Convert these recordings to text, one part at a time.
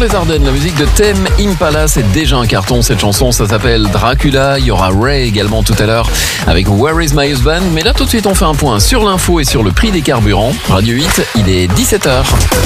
les Ardennes, la musique de Tame Impala, c'est déjà un carton. Cette chanson, ça s'appelle Dracula. Il y aura Ray également tout à l'heure avec Where is my husband. Mais là, tout de suite, on fait un point sur l'info et sur le prix des carburants. Radio 8, il est 17h.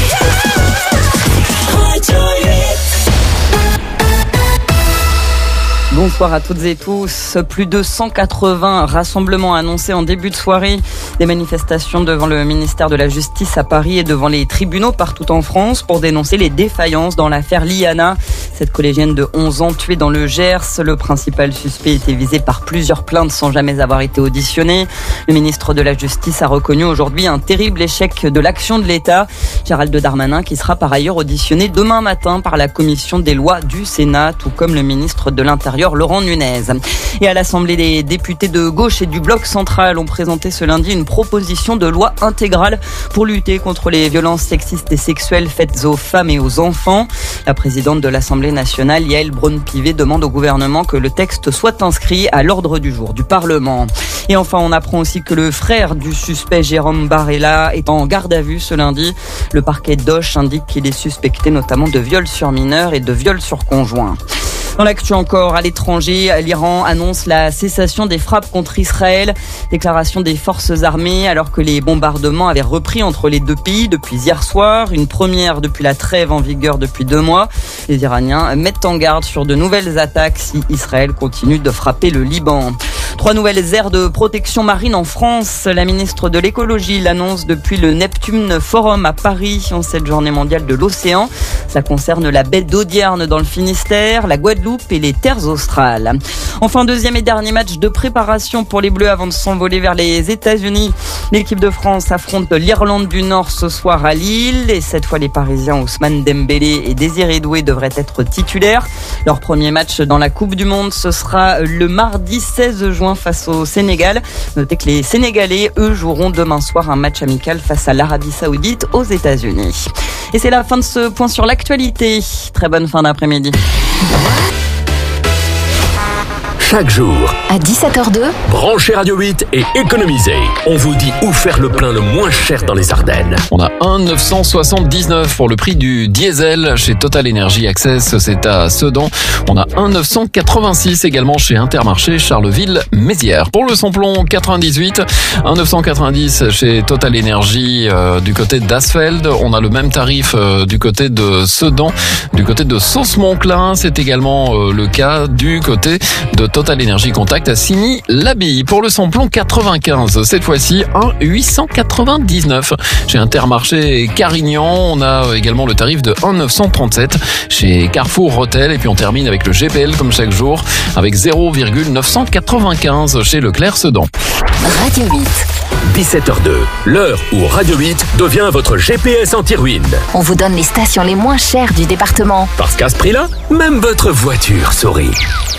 Bonsoir à toutes et tous. Plus de 180 rassemblements annoncés en début de soirée. Des manifestations devant le ministère de la Justice à Paris et devant les tribunaux partout en France pour dénoncer les défaillances dans l'affaire Liana. Cette collégienne de 11 ans tuée dans le Gers. Le principal suspect était visé par plusieurs plaintes sans jamais avoir été auditionné. Le ministre de la Justice a reconnu aujourd'hui un terrible échec de l'action de l'État. Gérald Darmanin qui sera par ailleurs auditionné demain matin par la commission des lois du Sénat, tout comme le ministre de l'Intérieur Laurent Nunez. Et à l'Assemblée, les députés de gauche et du Bloc central ont présenté ce lundi une proposition de loi intégrale pour lutter contre les violences sexistes et sexuelles faites aux femmes et aux enfants. La présidente de l'Assemblée nationale, Yaël Braun-Pivet, demande au gouvernement que le texte soit inscrit à l'ordre du jour du Parlement. Et enfin, on apprend aussi que le frère du suspect Jérôme Barella est en garde à vue ce lundi. Le parquet d'Auch indique qu'il est suspecté notamment de viol sur mineur et de viol sur conjoint. Dans l'actu encore, à l'étranger, l'Iran annonce la cessation des frappes contre Israël. Déclaration des forces armées alors que les bombardements avaient repris entre les deux pays depuis hier soir. Une première depuis la trêve en vigueur depuis 2 mois. Les Iraniens mettent en garde sur de nouvelles attaques si Israël continue de frapper le Liban. 3 nouvelles aires de protection marine en France. La ministre de l'écologie l'annonce depuis le Neptune Forum à Paris en cette journée mondiale de l'océan. Ça concerne la baie d'Audierne dans le Finistère, la Guadeloupe et les terres australes. Enfin, deuxième et dernier match de préparation pour les Bleus avant de s'envoler vers les États-Unis. L'équipe de France affronte l'Irlande du Nord ce soir à Lille. Et cette fois, les Parisiens Ousmane Dembélé et Désiré Doué devraient être titulaires. Leur premier match dans la Coupe du Monde, ce sera le mardi 16 juin face au Sénégal. Notez que les Sénégalais, eux, joueront demain soir un match amical face à l'Arabie Saoudite aux États-Unis. Et c'est la fin de ce point sur l'actualité. Très bonne fin d'après-midi. Chaque jour, à 17h02, branchez Radio 8 et économisez. On vous dit où faire le plein le moins cher dans les Ardennes. On a 1,979 pour le prix du diesel chez Total Energy Access, c'est à Sedan. On a 1,986 également chez Intermarché Charleville-Mézières. Pour le samplon 98, 1,990 chez Total Energy du côté d'Asfeld. On a le même tarif du côté de Sedan, du côté de Sauce-Monclin. C'est également le cas du côté de Total Energy Contact à Signy-l'Abbaye. Pour le samplon 95, cette fois-ci 1,899 chez Intermarché Carignan. On a également le tarif de 1,937 chez Carrefour Hôtel. Et puis on termine avec le GPL comme chaque jour avec 0,995 chez Leclerc Sedan. Radio 8. 17h02, l'heure où Radio 8 devient votre GPS anti-ruine. On vous donne les stations les moins chères du département. Parce qu'à ce prix-là, même votre voiture sourit.